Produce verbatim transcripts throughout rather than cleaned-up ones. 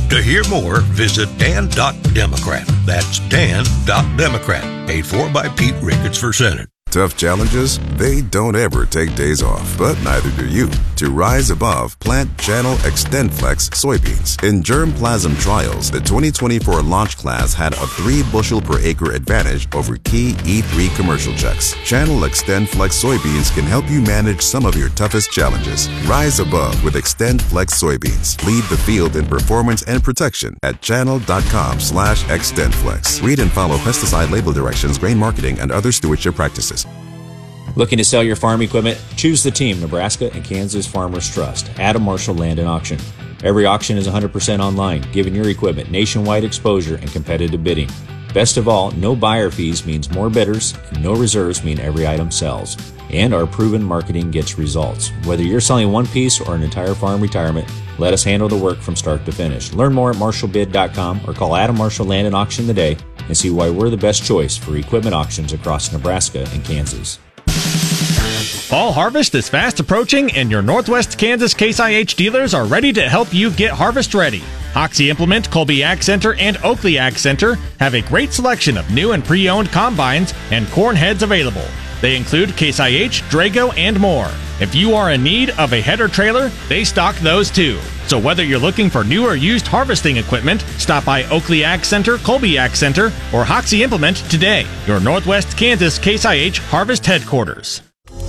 To hear more, visit dan dot democrat. That's dan dot democrat. Paid for by Pete Ricketts for Senate. Tough challenges, they don't ever take days off, but neither do you. To rise above, plant Channel XtendFlex soybeans. In germplasm trials, the twenty twenty-four launch class had a three bushel per acre advantage over key E three commercial checks. Channel XtendFlex soybeans can help you manage some of your toughest challenges. Rise above with XtendFlex soybeans. Lead the field in performance and protection at channel.com slash XtendFlex. Read and follow pesticide label directions, grain marketing, and other stewardship practices. Looking to sell your farm equipment? Choose the team Nebraska and Kansas Farmers Trust. Adam Marshall Land and Auction. Every auction is one hundred percent online, giving your equipment nationwide exposure and competitive bidding. Best of all, no buyer fees means more bidders, and no reserves mean every item sells. And our proven marketing gets results. Whether you're selling one piece or an entire farm retirement, let us handle the work from start to finish. Learn more at marshall bid dot com or call Adam Marshall Land and Auction today and see why we're the best choice for equipment auctions across Nebraska and Kansas. Fall harvest is fast approaching, and your Northwest Kansas Case I H dealers are ready to help you get harvest ready. Hoxie Implement, Colby Ag Center, and Oakley Ag Center have a great selection of new and pre-owned combines and corn heads available. They include Case I H, Drago, and more. If you are in need of a header trailer, they stock those too. So whether you're looking for new or used harvesting equipment, stop by Oakley Ag Center, Colby Ag Center, or Hoxie Implement today. Your Northwest Kansas Case I H Harvest Headquarters.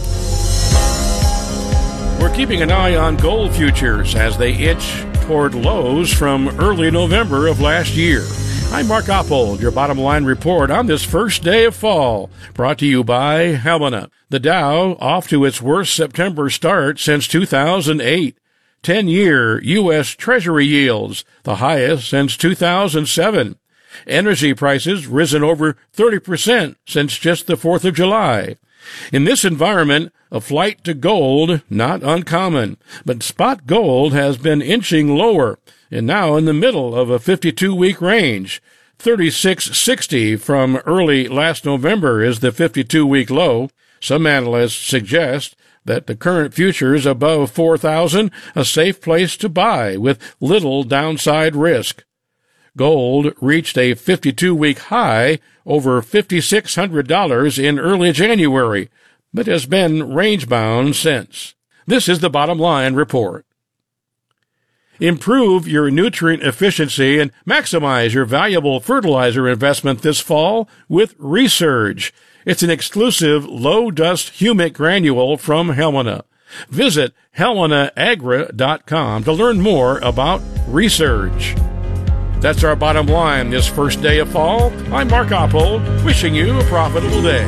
We're keeping an eye on gold futures as they inch toward lows from early November of last year. I'm Mark Oppold, your bottom line report on this first day of fall, brought to you by Helena. The Dow off to its worst September start since two thousand eight. ten-year U S Treasury yields, the highest since two thousand seven. Energy prices risen over thirty percent since just the fourth of July. In this environment, a flight to gold, not uncommon, but spot gold has been inching lower and now in the middle of a fifty-two week range. thirty-six sixty from early last November is the fifty-two week low. Some analysts suggest that the current futures above four thousand a safe place to buy with little downside risk. Gold reached a fifty-two week high over five thousand six hundred dollars in early January, but has been range-bound since. This is the Bottom Line Report. Improve your nutrient efficiency and maximize your valuable fertilizer investment this fall with Resurge. It's an exclusive low-dust humic granule from Helena. Visit helena agra dot com to learn more about Resurge. That's our bottom line this first day of fall. I'm Mark Oppold, wishing you a profitable day.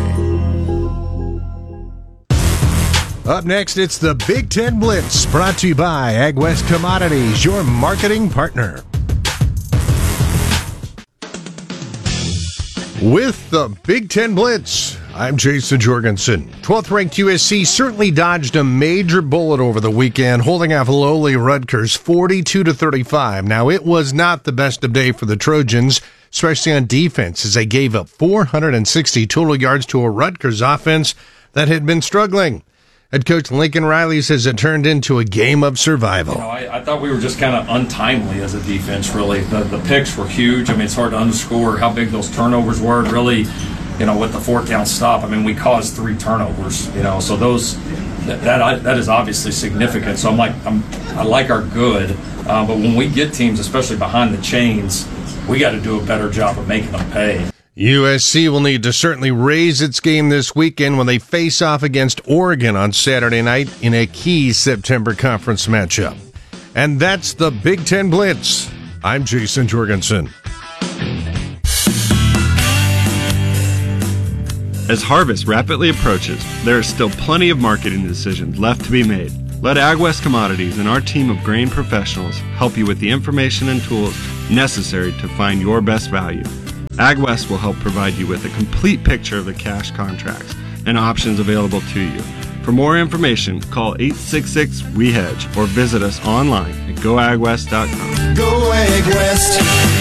Up next, it's the Big Ten Blitz, brought to you by AgWest Commodities, your marketing partner. With the Big Ten Blitz, I'm Jason Jorgensen. twelfth-ranked U S C certainly dodged a major bullet over the weekend, holding off lowly Rutgers forty-two to thirty-five. Now, it was not the best of day for the Trojans, especially on defense, as they gave up four hundred sixty total yards to a Rutgers offense that had been struggling. Head coach Lincoln Riley says it turned into a game of survival. You know, I, I thought we were just kind of untimely as a defense, really. The, the picks were huge. I mean, it's hard to underscore how big those turnovers were. Really, you know, with the four-count stop, I mean, we caused three turnovers, you know. So those, that that, that is obviously significant. So I'm like, I'm, I like our good. Uh, but when we get teams, especially behind the chains, we got to do a better job of making them pay. U S C will need to certainly raise its game this weekend when they face off against Oregon on Saturday night in a key September conference matchup. And that's the Big Ten Blitz. I'm Jason Jorgensen. As harvest rapidly approaches, there is still plenty of marketing decisions left to be made. Let AgWest Commodities and our team of grain professionals help you with the information and tools necessary to find your best value. AgWest will help provide you with a complete picture of the cash contracts and options available to you. For more information, call eight six six, W E hedge or visit us online at go ag west dot com. Go AgWest.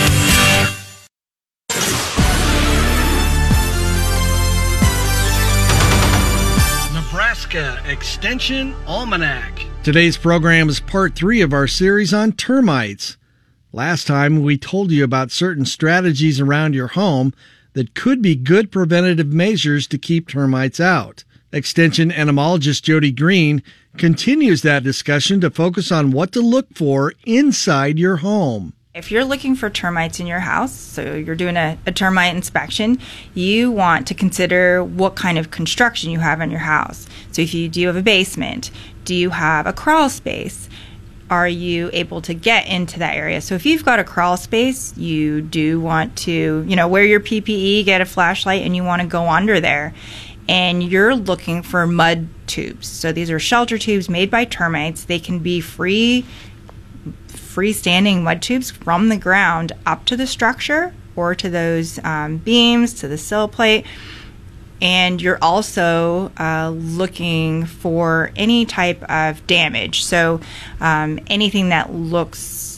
Nebraska Extension Almanac. Today's program is part three of our series on termites. Last time, we told you about certain strategies around your home that could be good preventative measures to keep termites out. Extension entomologist Jody Green continues that discussion to focus on what to look for inside your home. If you're looking for termites in your house, so you're doing a, a termite inspection, you want to consider what kind of construction you have in your house. So if you do have a basement, do you have a crawl space? Are you able to get into that area? So if you've got a crawl space, you do want to, you know, wear your P P E, get a flashlight, and you want to go under there. And you're looking for mud tubes. So these are shelter tubes made by termites. They can be free, freestanding mud tubes from the ground up to the structure or to those um, beams, to the sill plate. And you're also uh, looking for any type of damage. So um, anything that looks,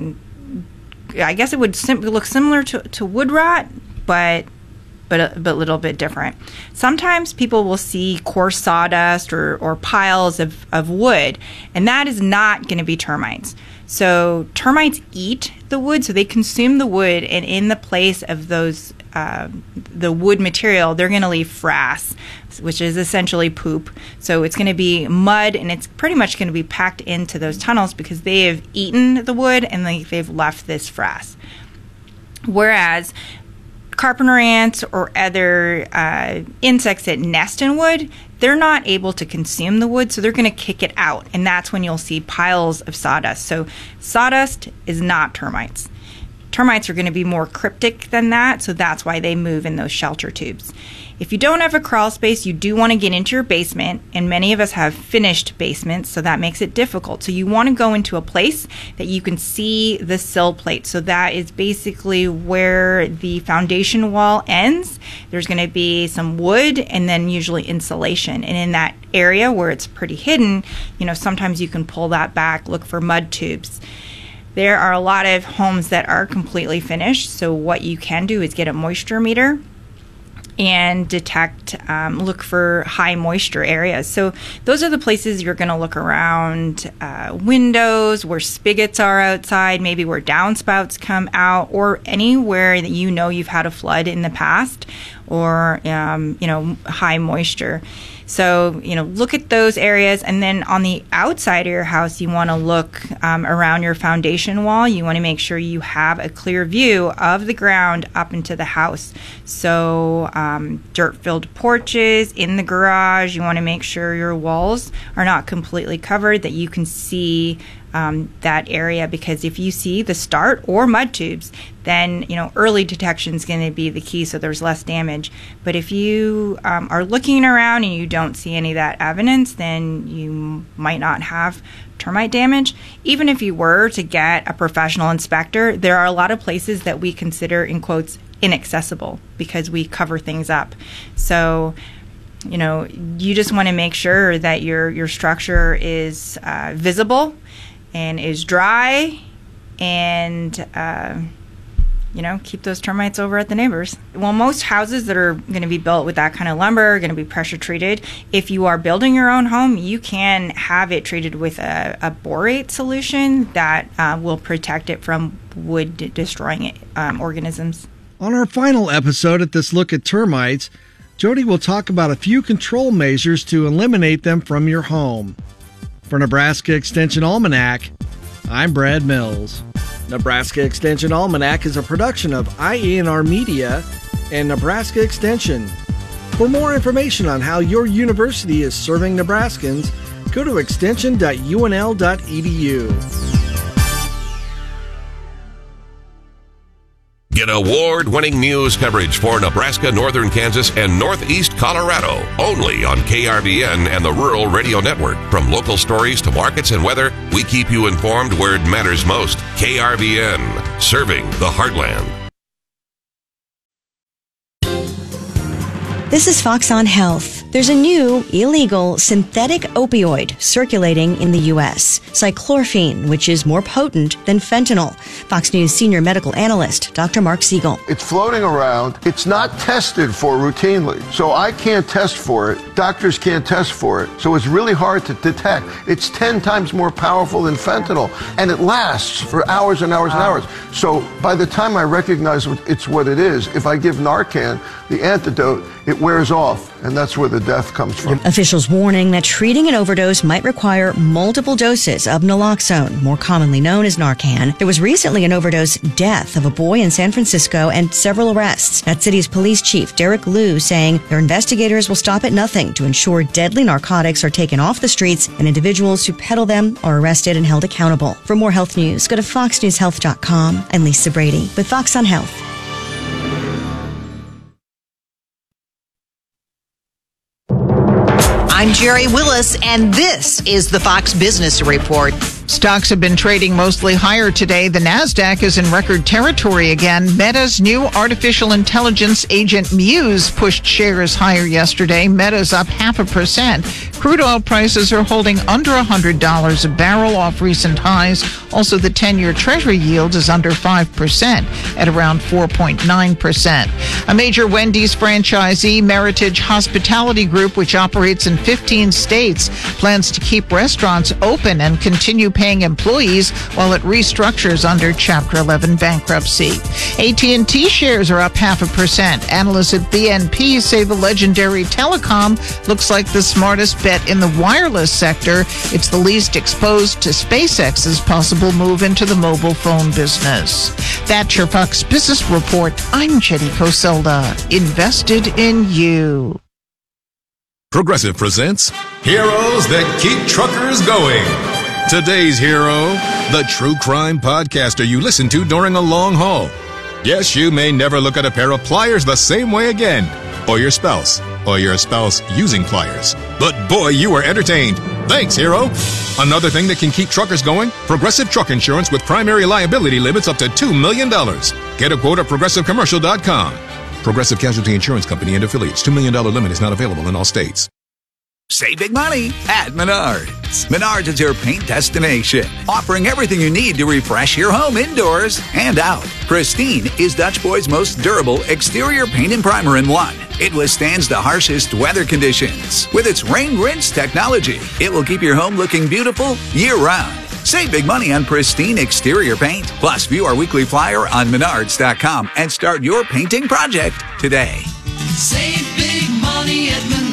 I guess it would sim- look similar to, to wood rot, but but a, but a little bit different. Sometimes people will see coarse sawdust or, or piles of, of wood, and that is not going to be termites. So termites eat the wood, so they consume the wood, and in the place of those uh, the wood material, they're going to leave frass, which is essentially poop. So it's going to be mud, and it's pretty much going to be packed into those tunnels because they have eaten the wood and they, they've left this frass. Whereas carpenter ants or other uh, insects that nest in wood, they're not able to consume the wood, so they're going to kick it out, and that's when you'll see piles of sawdust. So sawdust is not termites. Termites are going to be more cryptic than that, so that's why they move in those shelter tubes. If you don't have a crawl space, you do want to get into your basement, and many of us have finished basements, so that makes it difficult. So you want to go into a place that you can see the sill plate. So that is basically where the foundation wall ends. There's going to be some wood and then usually insulation. And in that area where it's pretty hidden, you know, sometimes you can pull that back, look for mud tubes. There are a lot of homes that are completely finished, so what you can do is get a moisture meter and detect, um, look for high moisture areas. So those are the places you're going to look around, uh, windows, where spigots are outside, maybe where downspouts come out, or anywhere that you know you've had a flood in the past, or um, you know, high moisture. So, you know, look at those areas, and then on the outside of your house, you want to look um, around your foundation wall. You want to make sure you have a clear view of the ground up into the house. So, um, dirt-filled porches in the garage, you want to make sure your walls are not completely covered, that you can see Um, that area, because if you see the start or mud tubes, then you know early detection is going to be the key, so there's less damage. But if you um, are looking around and you don't see any of that evidence, then you might not have termite damage. Even if you were to get a professional inspector, there are a lot of places that we consider, in quotes, inaccessible because we cover things up. So you know you just want to make sure that your your structure is uh, visible and is dry, and uh, you know, keep those termites over at the neighbors. Well, most houses that are going to be built with that kind of lumber are going to be pressure treated. If you are building your own home, you can have it treated with a, a borate solution that uh, will protect it from wood destroying um, organisms. On our final episode at This Look at Termites, Jody will talk about a few control measures to eliminate them from your home. For Nebraska Extension Almanac, I'm Brad Mills. Nebraska Extension Almanac is a production of I A N R Media and Nebraska Extension. For more information on how your university is serving Nebraskans, go to extension dot U N L dot E D U. Get award-winning news coverage for Nebraska, Northern Kansas, and Northeast Colorado, only on K R V N and the Rural Radio Network. From local stories to markets and weather, we keep you informed where it matters most. K R V N, serving the heartland. This is Fox on Health. There's a new, illegal, synthetic opioid circulating in the U S, cyclorphine, which is more potent than fentanyl. Fox News senior medical analyst, Doctor Mark Siegel. It's floating around. It's not tested for routinely. So I can't test for it. Doctors can't test for it. So it's really hard to detect. It's ten times more powerful than fentanyl, and it lasts for hours and hours and hours. So by the time I recognize it's what it is, if I give Narcan, the antidote, it wears off, and that's where the death comes from. Officials warning that treating an overdose might require multiple doses of naloxone, more commonly known as Narcan. There was recently an overdose death of a boy in San Francisco and several arrests. That city's police chief, Derek Liu, saying their investigators will stop at nothing to ensure deadly narcotics are taken off the streets and individuals who peddle them are arrested and held accountable. For more health news, go to fox news health dot com. I'm Lisa Brady with Fox on Health. I'm Jerry Willis, and this is the Fox Business Report. Stocks have been trading mostly higher today. The Nasdaq is in record territory again. Meta's new artificial intelligence agent Muse pushed shares higher yesterday. Meta's up half a percent. Crude oil prices are holding under one hundred dollars a barrel off recent highs. Also, the ten-year Treasury yield is under five percent at around four point nine percent. A major Wendy's franchisee, Meritage Hospitality Group, which operates in fifteen states, plans to keep restaurants open and continue paying employees while it restructures under Chapter eleven bankruptcy. A T and T shares are up half a percent. Analysts at B N P say the legendary telecom looks like the smartest bet in the wireless sector. It's the least exposed to SpaceX's possible move into the mobile phone business. That's your Fox Business Report. I'm Jenny Coselda. Invested in you. Progressive presents Heroes That Keep Truckers Going. Today's hero, the true crime podcaster you listen to during a long haul. Yes, you may never look at a pair of pliers the same way again, or your spouse, or your spouse using pliers. But boy, you were entertained. Thanks, hero. Another thing that can keep truckers going, Progressive Truck Insurance with primary liability limits up to two million dollars. Get a quote at progressive commercial dot com. Progressive Casualty Insurance Company and affiliates. two million dollars limit is not available in all states. Save big money at Menards. Menards is your paint destination, offering everything you need to refresh your home indoors and out. Pristine is Dutch Boy's most durable exterior paint and primer in one. It withstands the harshest weather conditions. With its rain rinse technology, it will keep your home looking beautiful year-round. Save big money on Pristine exterior paint. Plus, view our weekly flyer on menards dot com and start your painting project today. Save big money at Menards.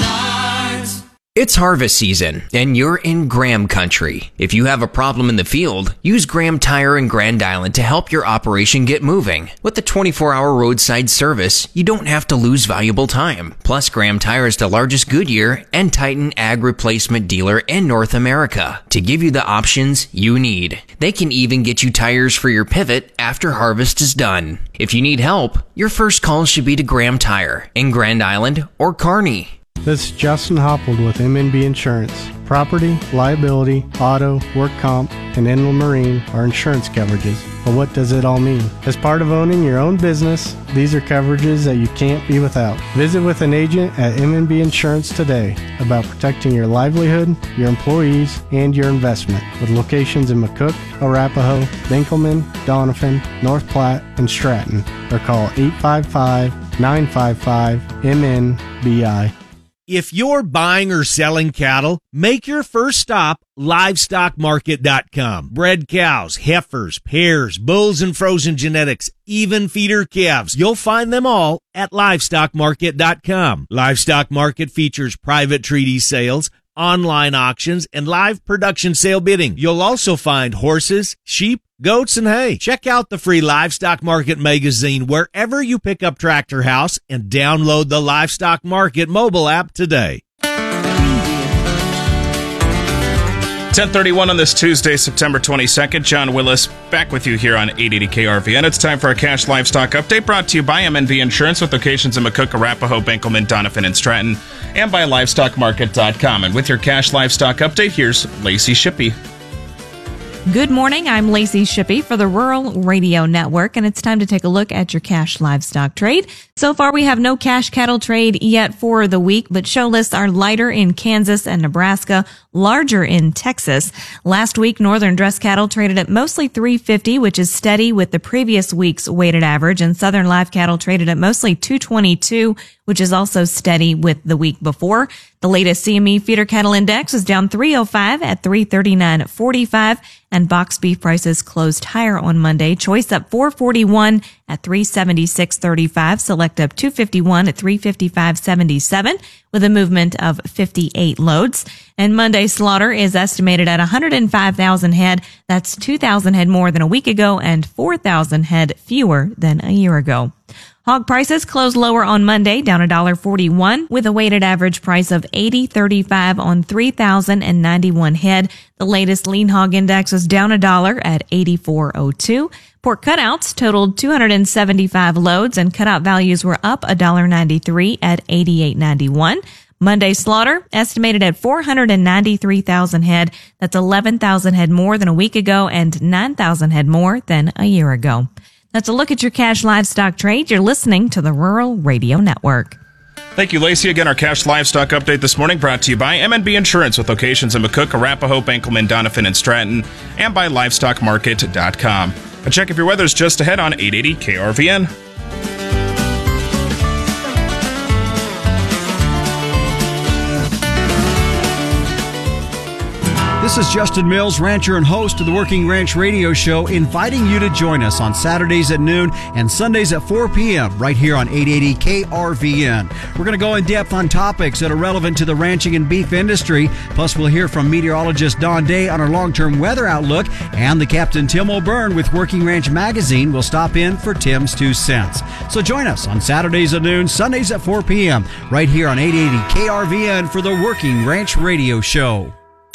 It's harvest season, and you're in Graham country. If you have a problem in the field, use Graham Tire in Grand Island to help your operation get moving. With the twenty-four hour roadside service, you don't have to lose valuable time. Plus, Graham Tire is the largest Goodyear and Titan ag replacement dealer in North America to give you the options you need. They can even get you tires for your pivot after harvest is done. If you need help, your first call should be to Graham Tire in Grand Island or Kearney. This is Justin Hoppold with M and B Insurance. Property, liability, auto, work comp, and inland marine are insurance coverages. But what does it all mean? As part of owning your own business, these are coverages that you can't be without. Visit with an agent at M and B Insurance today about protecting your livelihood, your employees, and your investment. With locations in McCook, Arapahoe, Dinkelman, Doniphan, North Platte, and Stratton. Or call eight five five, nine five five, M N B I. If you're buying or selling cattle, make your first stop livestock market dot com. Bred cows, heifers, pairs, bulls and frozen genetics, even feeder calves. You'll find them all at livestock market dot com. Livestock Market features private treaty sales, online auctions, and live production sale bidding. You'll also find horses, sheep, goats, and hay. Check out the free Livestock Market magazine wherever you pick up Tractor House and download the Livestock Market mobile app today. ten thirty-one on this Tuesday, September twenty-second. John Willis back with you here on eight eighty K R V N. It's time for our Cash Livestock Update brought to you by M and B Insurance with locations in McCook, Arapahoe, Benkelman, Doniphan, and Stratton, and by livestock market dot com. And with your Cash Livestock Update, here's Lacey Shippey. Good morning, I'm Lacey Shippey for the Rural Radio Network, and it's time to take a look at your cash livestock trade. So far, we have no cash cattle trade yet for the week, but show lists are lighter in Kansas and Nebraska, larger in Texas. Last week, northern dress cattle traded at mostly three fifty, which is steady with the previous week's weighted average, and southern live cattle traded at mostly two twenty-two, which is also steady with the week before. The latest C M E feeder cattle index is down three oh five at three thirty-nine forty-five, and box beef prices closed higher on Monday. Choice up four forty-one at three seventy-six thirty-five, select up two fifty-one at three fifty-five seventy-seven, with a movement of fifty-eight loads. And Monday slaughter is estimated at one hundred five thousand head. That's two thousand head more than a week ago and four thousand head fewer than a year ago. Hog prices closed lower on Monday, down one dollar forty-one, with a weighted average price of eighty thirty-five on three thousand ninety-one head. The latest lean hog index was down a dollar at eighty-four oh two. Pork cutouts totaled two hundred seventy-five loads, and cutout values were up one dollar ninety-three at eighty-eight ninety-one. Monday slaughter estimated at four hundred ninety-three thousand head. That's eleven thousand head more than a week ago and nine thousand head more than a year ago. That's a look at your cash livestock trade. You're listening to the Rural Radio Network. Thank you, Lacey. Again, our cash livestock update this morning brought to you by M and B Insurance with locations in McCook, Arapahoe, Benkelman, Doniphan, and Stratton, and by livestock market dot com. A check of your weather's just ahead on eight eighty K R V N. This is Justin Mills, rancher and host of the Working Ranch Radio Show, inviting you to join us on Saturdays at noon and Sundays at four p.m. right here on eight eighty K R V N. We're going to go in depth on topics that are relevant to the ranching and beef industry. Plus, we'll hear from meteorologist Don Day on our long-term weather outlook, and the Captain Tim O'Byrne with Working Ranch Magazine will stop in for Tim's Two Cents. So join us on Saturdays at noon, Sundays at four p.m. right here on eight eighty K R V N for the Working Ranch Radio Show.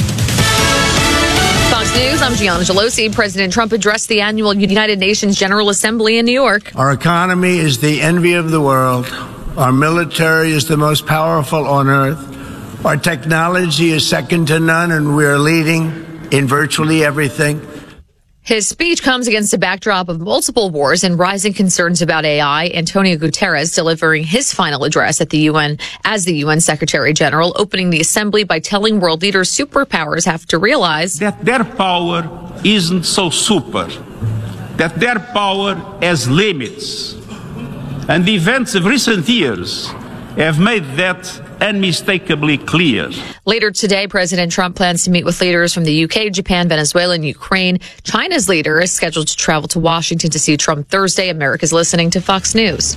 Fox News, I'm Gianna Gelosi. President Trump addressed the annual United Nations General Assembly in New York. Our economy is the envy of the world. Our military is the most powerful on earth. Our technology is second to none, and we are leading in virtually everything. His speech comes against a backdrop of multiple wars and rising concerns about A I. Antonio Guterres delivering his final address at the U N as the U N Secretary General, opening the assembly by telling world leaders superpowers have to realize that their power isn't so super, that their power has limits. And the events of recent years have made that unmistakably clear. Later today, President Trump plans to meet with leaders from the U K, Japan, Venezuela, and Ukraine. China's leader is scheduled to travel to Washington to see Trump Thursday. America's listening to Fox News.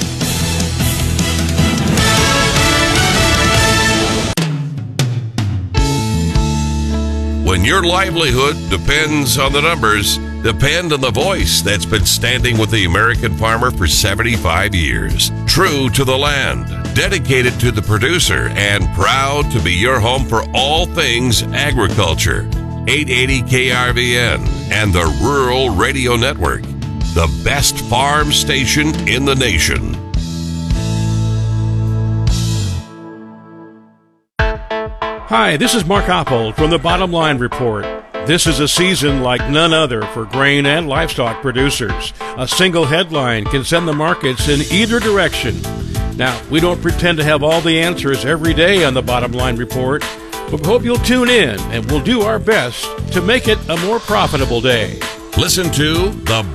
When your livelihood depends on the numbers, depend on the voice that's been standing with the American farmer for seventy-five years. True to the land, dedicated to the producer, and proud to be your home for all things agriculture. eight eighty K R V N and the Rural Radio Network, the best farm station in the nation. Hi, this is Mark Oppold from the Bottom Line Report. This is a season like none other for grain and livestock producers. A single headline can send the markets in either direction. Now, we don't pretend to have all the answers every day on the Bottom Line Report, but we hope you'll tune in and we'll do our best to make it a more profitable day. Listen to the